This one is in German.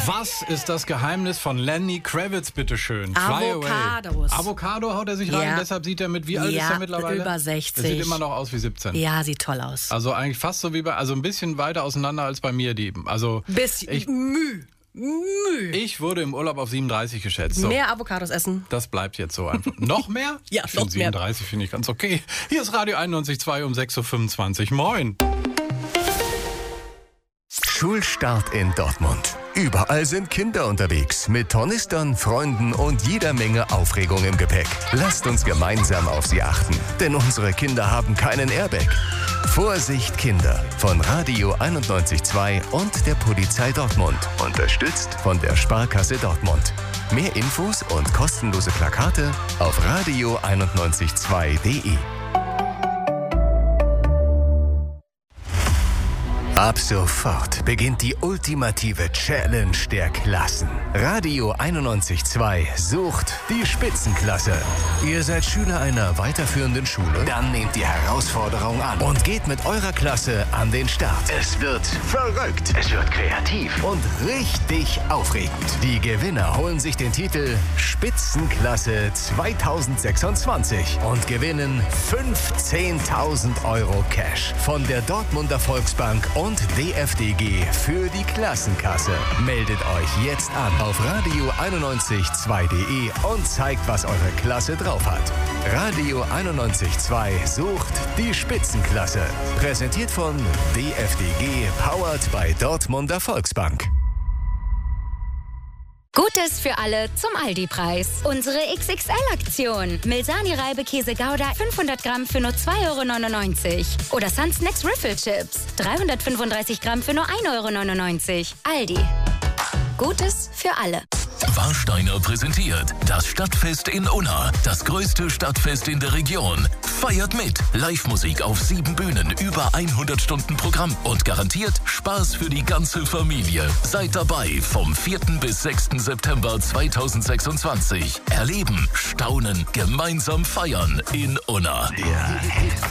Was ist das Geheimnis von Lenny Kravitz, bitteschön? Avocados. Avocado haut er sich rein, deshalb sieht er wie alt ist er mittlerweile? Über 60. Er sieht immer noch aus wie 17. Ja, sieht toll aus. Also eigentlich fast so wie also ein bisschen weiter auseinander als bei mir. Ich wurde im Urlaub auf 37 geschätzt. So. Mehr Avocados essen. Das bleibt jetzt so einfach. Noch mehr? Ja, ich finde 37 finde ich ganz okay. Hier ist Radio 91.2 um 6.25 Uhr. Moin. Schulstart in Dortmund. Überall sind Kinder unterwegs, mit Tornistern, Freunden und jeder Menge Aufregung im Gepäck. Lasst uns gemeinsam auf sie achten, denn unsere Kinder haben keinen Airbag. Vorsicht Kinder von Radio 91.2 und der Polizei Dortmund. Unterstützt von der Sparkasse Dortmund. Mehr Infos und kostenlose Plakate auf radio912.de. Ab sofort beginnt die ultimative Challenge der Klassen. Radio 91.2 sucht die Spitzenklasse. Ihr seid Schüler einer weiterführenden Schule? Dann nehmt die Herausforderung an und geht mit eurer Klasse an den Start. Es wird verrückt, es wird kreativ und richtig aufregend. Die Gewinner holen sich den Titel Spitzenklasse 2026 und gewinnen 15.000 € Cash von der Dortmunder Volksbank und DFDG für die Klassenkasse. Meldet euch jetzt an auf radio912.de und zeigt, was eure Klasse drauf hat. Radio 91.2 sucht die Spitzenklasse. Präsentiert von DFDG, powered by Dortmunder Volksbank. Gutes für alle zum Aldi-Preis. Unsere XXL-Aktion. Milsani-Reibekäse Gouda 500 Gramm für nur 2,99 € oder Sun Snacks Riffle Chips 335 Gramm für nur 1,99 €. Aldi. Gutes für alle. Warsteiner präsentiert das Stadtfest in Unna. Das größte Stadtfest in der Region. Feiert mit. Live-Musik auf 7 Bühnen, über 100 Stunden Programm und garantiert Spaß für die ganze Familie. Seid dabei vom 4. bis 6. September 2026. Erleben, staunen, gemeinsam feiern in Unna.